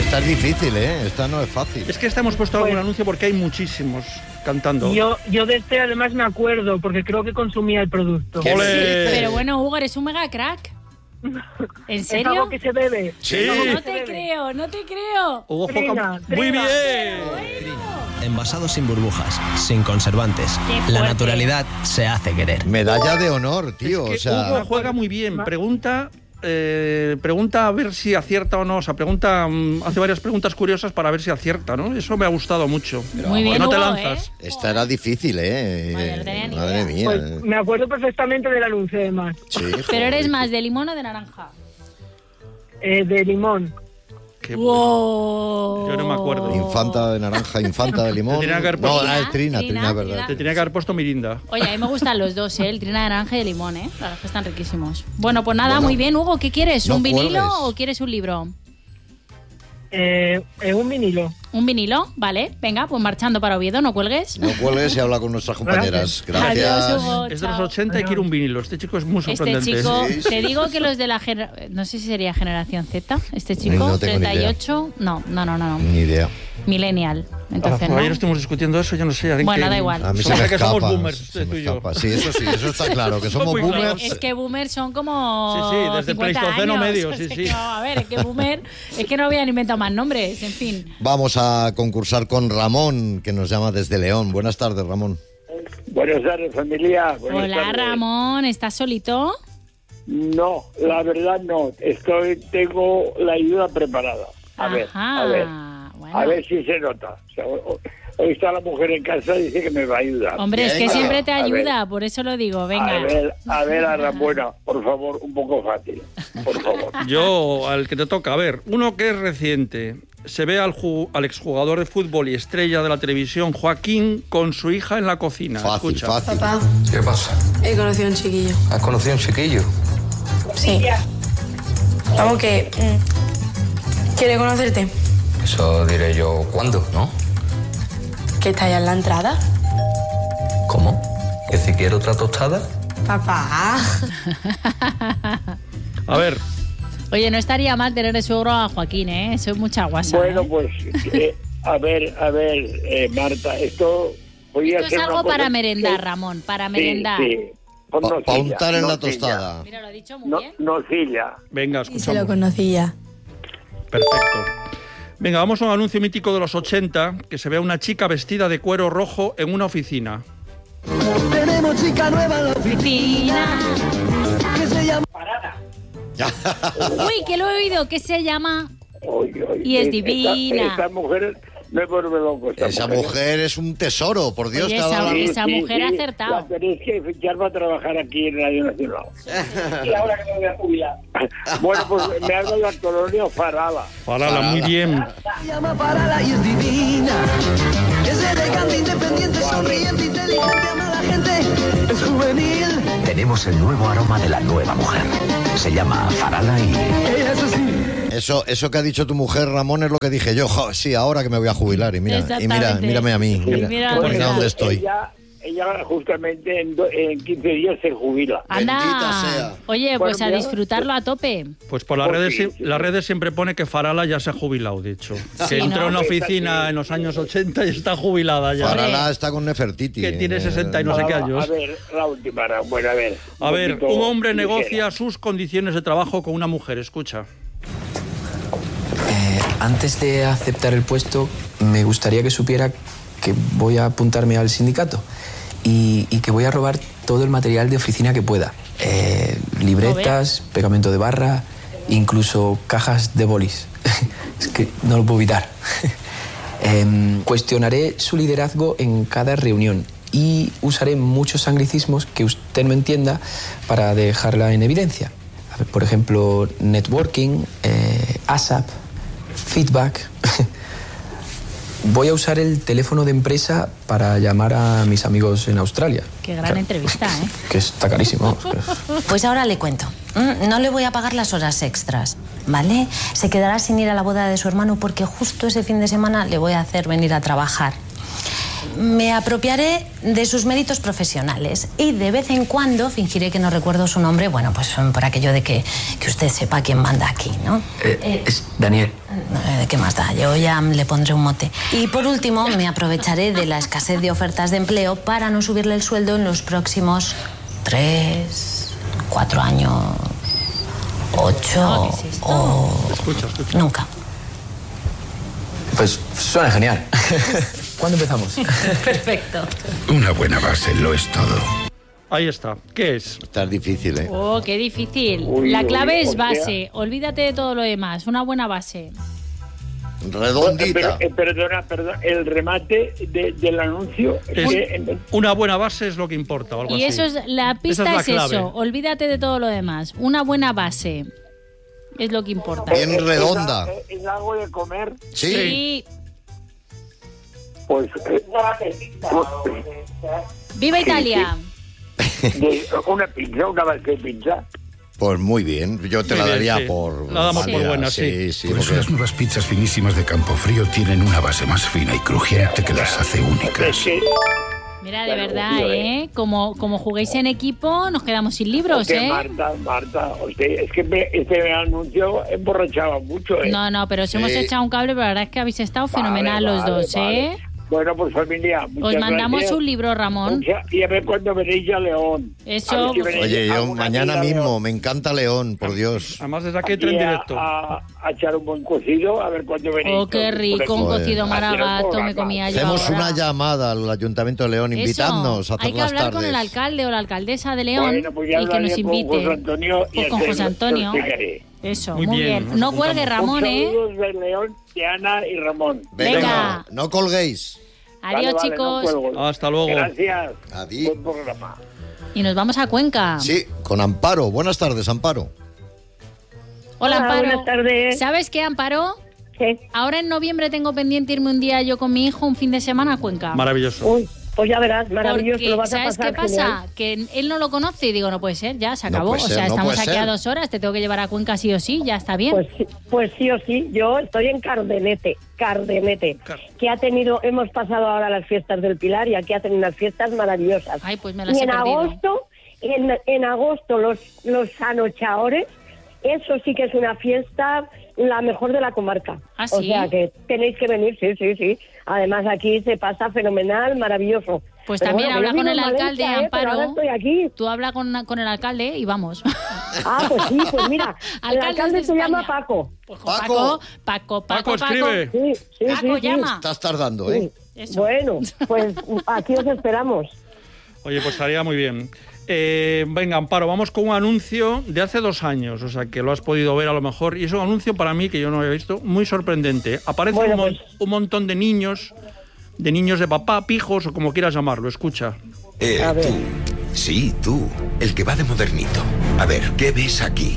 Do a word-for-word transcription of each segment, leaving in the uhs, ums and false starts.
Esta es difícil, ¿eh? Esta no es fácil. Es que esta hemos puesto Pues, algún anuncio porque hay muchísimos cantando. Yo, yo de este además me acuerdo, porque creo que consumía el producto. ¿Qué ¡Ole! dices? Pero bueno, Hugo, eres un mega crack. ¿En ¿Es serio? algo que se bebe? Sí. ¿Es algo que No se te bebe? creo, no te creo. Hugo Trina, Foca- Trina. Muy bien. Envasados sin burbujas, sin conservantes. Qué La fuerte. naturalidad se hace querer. Medalla de honor, tío. Es que o sea, Hugo juega muy bien. Pregunta, eh, pregunta a ver si acierta o no. O sea, pregunta, mm, hace varias preguntas curiosas para ver si acierta, ¿no? Eso me ha gustado mucho. Muy bien, Que no te Hugo, lanzas. ¿eh? esta era difícil, ¿eh? Madre, no tenía ni Madre idea. mía. Pues me acuerdo perfectamente del anuncio, además. Sí, Pero joder. eres más de limón o de naranja. Eh, de limón. Qué bueno. Wow. Yo no me acuerdo. Infanta de naranja, infanta de limón. Tendría que haber No, puesto- ah, es Trina, Trina, Trina, es verdad. Trina. Te tenía que haber puesto Mirinda. Oye, a mí me gustan los dos, ¿eh? El trina de naranja y de limón, ¿eh? La verdad es que están riquísimos. Bueno, pues nada, Bueno, muy bien, Hugo. ¿Qué quieres? no ¿Un vinilo cuelgues. o quieres un libro? Eh, eh, un vinilo. ¿Un vinilo? Vale, venga, pues marchando para Oviedo, no cuelgues. No cuelgues y habla con nuestras compañeras. Gracias. Adiós, Hugo. Es de los chao. ochenta y quiere un vinilo. Este chico es muy Este sorprendente. chico, Sí, sí, te digo sí, que sí. los de la gener- no sé si sería generación Z, este chico, No tengo ni idea. treinta y ocho, no, no, no, no, no, Ni idea. millennial, Ah, entonces ayer no. estuvimos discutiendo eso, yo no sé. en Bueno, qué- da igual. A mí se Somos- me que escapa. somos boomers, se tú me y yo. escapa. Sí, eso sí, eso está claro, que somos Muy claros. boomers. Es que boomer son como Sí, sí, desde el cincuenta Pleistoceno años. medio, O sí, sea sí. que, a ver, es que boomer, es que no habían inventado más nombres, en fin. Vamos a concursar con Ramón, que nos llama desde León. Buenas tardes, Ramón. Buenas tardes, familia. Buenas Hola, tardes. Ramón, ¿estás solito? No, la verdad no. Estoy, tengo la ayuda preparada. A ver, Ajá, a ver, bueno. a ver si se nota. O sea, o- hoy está la mujer en casa y dice que me va a ayudar. Hombre, es que Venga. siempre te A ver. ayuda, por eso lo digo, venga. A ver, a ver, a Ramona, por favor, un poco fácil, por favor. Yo, al que te toca, a ver, uno que es reciente. Se ve al, ju- al exjugador de fútbol y estrella de la televisión, Joaquín, con su hija en la cocina. Fácil, Escucha. fácil. Papá, ¿Qué pasa? he conocido a un chiquillo. ¿Has conocido a un chiquillo? Sí. Vamos que... mm, quiere conocerte. Eso diré yo cuándo, ¿no? ¿Que está allá en la entrada? ¿Cómo? ¿Que si quiero otra tostada? Papá. A ver, Oye, no estaría mal tener de suegro a Joaquín, ¿eh? Eso es mucha guasa. Bueno, ¿eh? pues, eh, a ver, a ver, eh, Marta, esto... Voy a Esto es hacer una algo cosa para merendar, que- Ramón, para Sí, merendar. sí. Con Para nocilla, untar en la nocilla. tostada. Mira, lo ha dicho muy No, bien. nocilla. venga, Y se lo escuchamos. conocía. Perfecto. Venga, vamos a un anuncio mítico de los ochenta, que se ve a una chica vestida de cuero rojo en una oficina. Oficina. Uy, que lo he oído, que se llama... Oye, oye, Y es esta- divina. Esta, mujer me vuelve loco. Esta Esa mujer es un tesoro, por Dios. Oye, te ha dado esa- la- esa mujer ha acertado. La tenéis que fichar para trabajar aquí en Radio Nacional. Y ahora que me voy a jubilar. Bueno, pues me hago la colonia Farala. Farala, muy bien. Se llama Farala y es divina. Es elegante, independiente, sonriente, inteligente, ama a la gente. Es juvenil. Tenemos el nuevo aroma de la nueva mujer. Se llama Farala y... Ella es así. Eso, eso que ha dicho tu mujer, Ramón, es lo que dije yo. Jo, sí, ahora que me voy a jubilar. Y mira, y mira, Exactamente. mírame a mí. Mira, mira, mira mira. dónde estoy. Ella, ella justamente en, do- en quince días se jubila. Anda. Bendita sea. Oye, pues Bueno, a mira, disfrutarlo a tope. Pues por las Pues redes, sí, sim- sí. las redes siempre pone que Farala ya se ha jubilado, de hecho. Que Sí, entró ¿no? en la Está oficina aquí. en los años ochenta y está jubilada ya. Farala está con Nefertiti. Que tiene eh, sesenta y no sé qué Ahora, años. A ver, la última, Ra- bueno, a ver. A ver, poquito un hombre ligera. negocia sus condiciones de trabajo con una mujer. Escucha. Eh, antes de aceptar el puesto, me gustaría que supiera que voy a apuntarme al sindicato y, y que voy a robar todo el material de oficina que pueda. Eh, libretas, pegamento de barra, incluso cajas de bolis. Es que no lo puedo evitar. Em, cuestionaré su liderazgo en cada reunión y usaré muchos anglicismos que usted no entienda para dejarla en evidencia. A ver, por ejemplo, networking, eh, ASAP, feedback. Voy a usar el teléfono de empresa para llamar a mis amigos en Australia. Qué gran entrevista, ¿eh? Que está carísimo. Pues ahora le cuento. Mm, No le voy a pagar las horas extras, ¿vale? Se quedará sin ir a la boda de su hermano porque justo ese fin de semana le voy a hacer venir a trabajar. Me apropiaré de sus méritos profesionales y de vez en cuando fingiré que no recuerdo su nombre, bueno, pues por aquello de que, que usted sepa quién manda aquí, ¿no? Eh, Eh, es Daniel. ¿De qué más da? Yo ya le pondré un mote. Y por último, me aprovecharé de la escasez de ofertas de empleo para no subirle el sueldo en los próximos tres, cuatro años, ocho No, ¿qué es esto? o... Escucha, escucha. Nunca. Pues suena genial. ¿Cuándo empezamos? Perfecto. Una buena base lo es todo. Ahí está. ¿Qué es? Está difícil, ¿eh? Oh, qué difícil. Uy, La uy, clave o es sea- base. Olvídate de todo lo demás. Una buena base. Redondita. Pero, eh, perdona, perdona, el remate de- del anuncio es Es- que, Una buena base es lo que importa o algo Y así. eso es la pista Esa es, es la clave. eso. Olvídate de todo lo demás. Una buena base es lo que importa. Bien es- redonda. Es, es algo de comer, Sí. Sí. pues eh, ¡Viva Italia! de una pizza, una base de pizza. Pues muy bien. Yo te Muy la bien, daría sí. por... La damos por válida, buena, sí. sí. Por eso porque- las nuevas pizzas finísimas de Campofrío tienen una base más fina y crujiente que las hace Es únicas. que, Mira, de Claro, verdad, tío, ¿eh? Como, como juguéis en equipo, nos quedamos sin libros, es que ¿eh? Marta, Marta, usted, es que me- este anuncio emborrachaba mucho, ¿eh? No, no, pero os hemos Sí. echado un cable, pero la verdad es que habéis estado Vale, fenomenal los vale, dos, vale. ¿eh? Bueno, pues familia, muchas Os mandamos gracias. un libro, Ramón. Mucha- y a ver cuándo venéis a León. Eso, A ver si pues- venéis Oye, yo alguna mañana amiga a mismo, León. me encanta León, por Dios. Además, desde aquí Aquí entra en a- directo. A, a echar un buen cocido, a ver cuándo venís. Oh, qué rico, un Joder. cocido maragato, Hacer un me comía yo Hacemos ahora. una llamada al Ayuntamiento de León, Eso, invitadnos a hacer hay que las hablar tardes. con el alcalde o la alcaldesa de León Bueno, pues ya y que nos hablaré con invite. José Antonio y Pues con os- José os Antonio. explicaré. Eso, Muy muy, bien, bien. nos No cuelgue, apuntamos. Ramón, ¿eh? Saludos de León, de Ana y Ramón. Venga, Venga. no colguéis. Adiós, Vale, vale, chicos. no cuelgo. Hasta luego. Gracias. Adiós. Buen programa. Y nos vamos a Cuenca. Sí, con Amparo. Buenas tardes, Amparo. Hola, Hola, Amparo. buenas tardes. ¿Sabes qué, Amparo? ¿Qué? Ahora en noviembre tengo pendiente irme un día yo con mi hijo un fin de semana a Cuenca. Maravilloso. Uy, pues ya verás, maravilloso, Porque, lo vas a ¿sabes pasar qué pasa? genial. Que él no lo conoce y digo, no puede ser, ya se No acabó. puede o ser, sea, no estamos puede aquí a ser. dos horas, te tengo que llevar a Cuenca sí o sí, ya está bien. Pues, sí- pues sí o sí, yo estoy en Cardenete, Cardenete, Car- que ha tenido, hemos pasado ahora las fiestas del Pilar y aquí hacen unas fiestas maravillosas. Ay, pues me las y he en perdido. agosto, en, en agosto los, los anochaores, eso sí que es una fiesta la mejor de la comarca. ¿Ah, O sí? sea que tenéis que venir, sí, sí, sí. Además aquí se pasa fenomenal, maravilloso. Pues Pero también bueno, habla yo con vivo el en alcalde, Valencia, ¿eh? Pero Amparo. ahora estoy aquí. Tú habla con, con el alcalde y vamos. Ah, pues sí, pues mira, el Alcaldes alcalde de se llama España. Paco. Pues con Paco. Paco, Paco, Paco, Paco, Paco. escribe. Sí, sí, Paco, sí, sí. llama. Estás tardando, ¿eh? Eso. Bueno, pues aquí os esperamos. Oye, pues estaría muy bien. Eh, venga, Amparo, vamos con un anuncio de hace dos años, o sea, que lo has podido ver a lo mejor, y es un anuncio para mí que yo no había visto, muy sorprendente. Aparece Bueno, un, mon- pues- un montón de niños, de niños de papá, pijos o como quieras llamarlo, escucha. Eh, A ver. tú. Sí, tú. El que va de modernito. A ver, ¿qué ves aquí?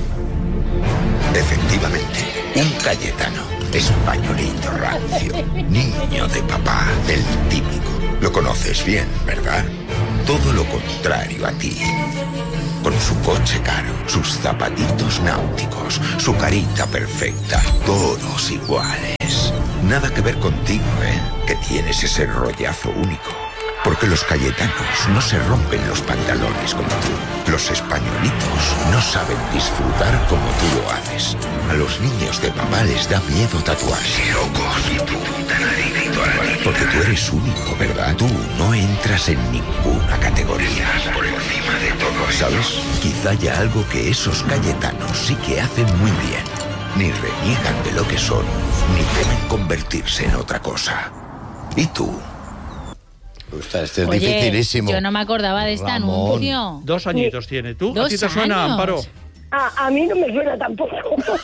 Efectivamente, un Cayetano. Españolito rancio. Niño de papá. El típico. Lo conoces bien, ¿verdad? Todo lo contrario a ti. Con su coche caro, sus zapatitos náuticos, su carita perfecta. Todos iguales. Nada que ver contigo, ¿eh? Que tienes ese rollazo único. Porque los cayetanos no se rompen los pantalones como tú. Los españolitos no saben disfrutar como tú lo haces. A los niños de papá les da miedo tatuarse. Locos, y tú tan adicto a la porque tú eres único, ¿verdad? Tú no entras en ninguna categoría. Por encima de todo, ¿sabes? Quizá haya algo que esos cayetanos sí que hacen muy bien. Ni reniegan de lo que son, ni temen convertirse en otra cosa. ¿Y tú? Ostras, este es Oye, dificilísimo. yo no me acordaba de este Ramón. anuncio. Dos añitos tiene. ¿Tú? ¿A Dos ti te suena, años. Amparo? A, a mí no me suena tampoco.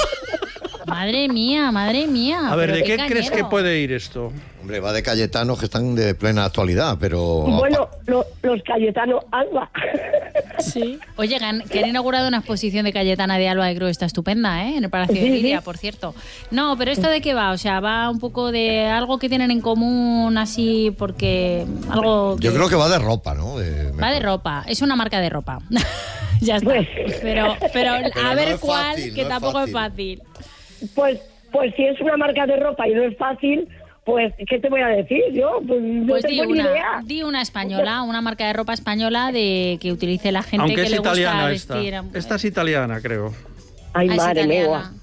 Madre mía, madre mía. A ver, pero ¿de qué cañero. crees que puede ir esto? Hombre, va de Cayetanos que están de plena actualidad, pero... Bueno, lo- los Cayetano Alba. Sí. Oye, han- que han inaugurado una exposición de Cayetana de Alba de Cruz, está estupenda, ¿eh? En el Palacio de Sí, Liria, sí. por cierto. No, pero ¿esto de qué va? O sea, va un poco de algo que tienen en común, así, porque algo que... Yo creo que va de ropa, ¿no? De- Va de ropa, es una marca de ropa. Ya está. Pues- Pero, pero, Pero a no ver es cuál, fácil, que no es tampoco es fácil. fácil. Pues, pues si es una marca de ropa y no es fácil, pues, ¿qué te voy a decir yo? Pues no Pues di tengo ni una, idea. di una española, una marca de ropa española de que utilice la gente Aunque que es le gusta italiana esta. vestir. Esta es italiana, creo. Ay, Ah, es madre italiana. mía.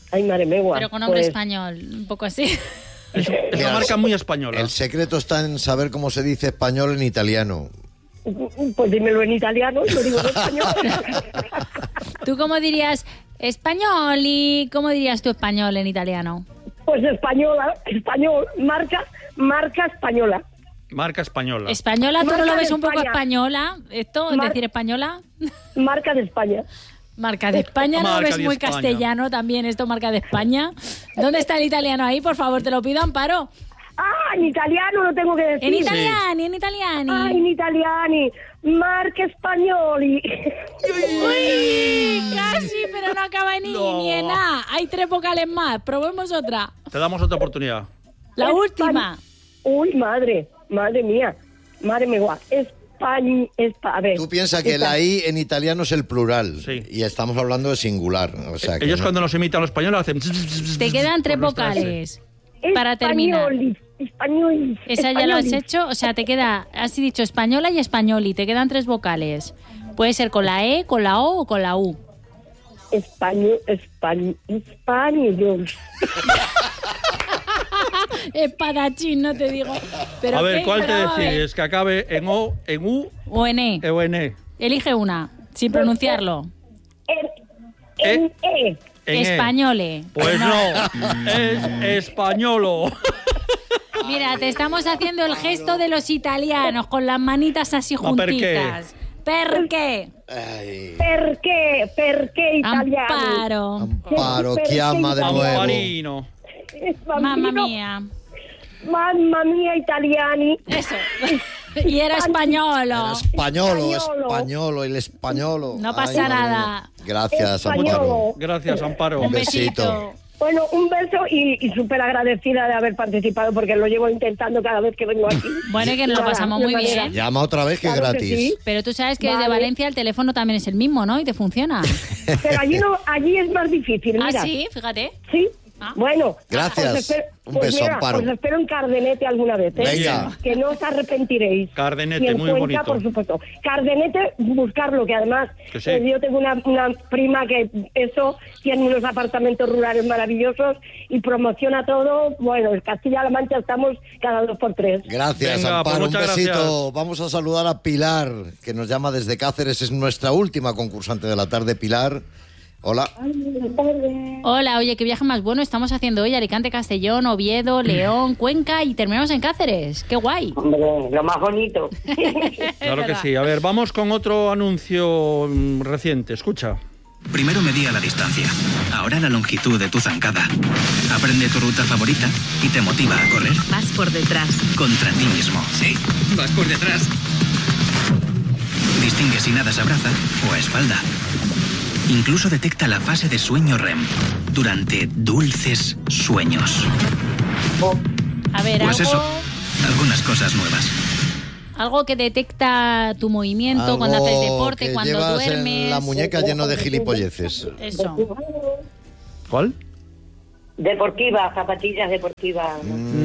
Ay, madre megua. Pero con nombre pues, español, un poco así. Es, es una marca muy española. El secreto está en saber cómo se dice español en italiano. Pues dímelo en italiano y lo digo en español. ¿Tú cómo dirías español y cómo dirías tú español en italiano? Pues española, español, marca, marca española. Marca española. ¿Española? ¿Tú no Marca lo de ves un poco España. española? ¿Esto? Mar- ¿Decir española? Marca de España. Marca de España, ¿no lo Marca ves de muy España. castellano también esto, marca de España? ¿Dónde está el italiano ahí? Por favor, te lo pido, Amparo. Ah, en italiano lo tengo que decir. En italiani, en italiani. Ah, en italiani. Marca españoli. Uy, casi, pero no acaba ni, No. ni en A. Hay tres vocales más. Probemos otra. Te damos otra oportunidad. La España. última. Uy, madre, madre mía. Madre mía. España, espa, a ver. Tú piensas que Esta- la I en italiano es el plural. Sí. Y estamos hablando de singular. O sea, que Ellos no- cuando nos imitan los españoles hacen... Te quedan tres con nuestra S. vocales para terminar. Españoli, españoli, Esa ya lo has españoli. hecho, o sea, te queda, has dicho española y españoli, te quedan tres vocales. Puede ser con la E, con la O o con la U. Español, español, español. Espadachín, no te digo. ¿Pero A ver, qué? ¿cuál te Pero, a ver. decides? ¿Que acabe en O, en U O en E. o en E? Elige una, sin pronunciarlo. En, en E. En E. Españole. Pues no, es españolo. Mira, te estamos haciendo el gesto de los italianos, con las manitas así Ma perché? juntitas. ¿Per qué? Ay, Perché, perché italiano. Amparo. Amparo, Perché chiama de italiano. nuevo. Amparino. Mamma Bambino, mía. Mamma mía, italiani. Eso. Y era españolo. Era españolo, Españolo. españolo, el españolo. No pasa Ay, madre nada. mía. Gracias, Españolo. Amparo. Gracias, Amparo. Un besito. besito. Bueno, un beso y, y súper agradecida de haber participado porque lo llevo intentando cada vez que vengo aquí. Bueno, y que nos lo Nada, pasamos de muy manera- bien. Llama otra vez que es Claro que gratis. sí. Pero tú sabes que desde Vale. Valencia el teléfono también es el mismo, ¿no? Y te funciona. Pero allí, no, allí es más difícil, Ah, mira. sí, fíjate. Sí. Ah. Bueno. Gracias. Os espero, Un pues beso, mira, Amparo. os espero en Cardenete alguna vez, ¿eh? Venga. Que no os arrepentiréis. Cardenete, Y en muy Cuenca, bonito. por supuesto. Cardenete, buscarlo, que además Que sí. eh, yo tengo una, una prima que eso tiene unos apartamentos rurales maravillosos y promociona todo. Bueno, en Castilla-La Mancha estamos cada dos por tres. Gracias, Venga, pues Amparo. Un muchas besito. gracias. Vamos a saludar a Pilar, que nos llama desde Cáceres. Es nuestra última concursante de la tarde, Pilar. Hola. Hola, oye, qué viaje más bueno estamos haciendo hoy. Alicante, Castellón, Oviedo, León, Cuenca y terminamos en Cáceres. ¡Qué guay! Hombre, lo más bonito. Claro que sí. A ver, vamos con otro anuncio mm, reciente. Escucha. Primero medía la distancia, ahora la longitud de tu zancada. Aprende tu ruta favorita y te motiva a correr. Vas por detrás. Contra ti mismo. Sí, vas por detrás. Distingue si nada se abraza o a espalda. Incluso detecta la fase de sueño R E M durante dulces sueños. A ver, Pues algo, eso, algunas cosas nuevas. algo que detecta tu movimiento Algo cuando haces deporte, que cuando llevas duermes. en la muñeca lleno de gilipolleces. Eso. ¿Cuál? Deportiva, zapatillas deportivas.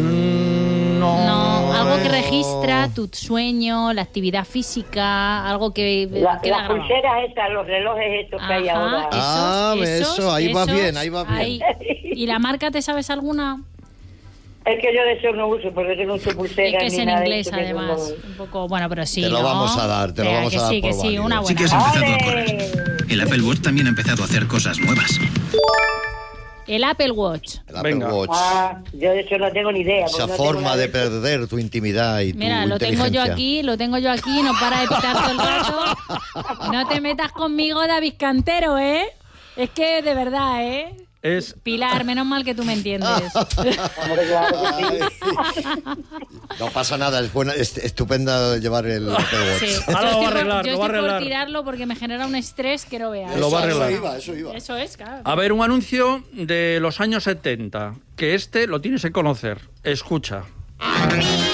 No, algo que registra tu sueño, la actividad física, algo que La, queda las grabado. pulseras esas, los relojes estos que hay Ajá, ahora. esos, Ah, esos, eso, ahí vas esos, bien, ahí vas bien. ahí. ¿Y la marca te sabes alguna? Es que yo de eso no uso, porque yo no uso pulseras Es que es ni en nada de inglés, eso, que además. no- Un poco, bueno, pero sí, Te lo ¿no? vamos a dar, te lo Venga, vamos que a dar sí, que por sí, válido. una Sí buena. que has empezado a ¡Ole! correr. El Apple Watch también ha empezado a hacer cosas nuevas. El Apple Watch. El Apple Venga. Watch. Ah, yo de eso no tengo ni idea. Esa porque no tengo forma nada de eso. perder tu intimidad y tu Mira, lo tengo yo inteligencia. aquí, lo tengo yo aquí, no para de pitar todo el rato. No te metas conmigo, David Cantero, ¿eh? Es que de verdad, ¿eh? Es Pilar, menos mal que tú me entiendes. Hombre, claro que sí. Ay. No pasa nada, es buena, es estupenda llevar el Apple Watch. Sí. Ahora Yo lo va a estoy por- arreglar, yo lo va a estoy por arreglar. tirarlo porque me genera un estrés que no veas. Lo va a Eso- arreglar. Eso iba, eso iba. Eso es, claro. A ver, un anuncio de los años setenta, que este lo tienes que conocer. Escucha.